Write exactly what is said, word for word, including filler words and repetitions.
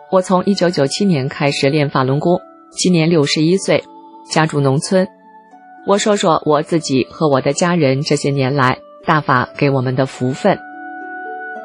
我从一九九七年开始练法轮功，今年六十一岁，家住农村。我说说我自己和我的家人这些年来大法给我们的福分。